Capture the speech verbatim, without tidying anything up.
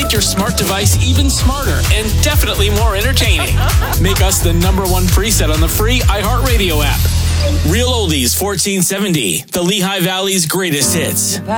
Make your smart device even smarter and definitely more entertaining. Make us the number one preset on the free iHeartRadio app. Real Oldies fourteen seventy, the Lehigh Valley's greatest hits.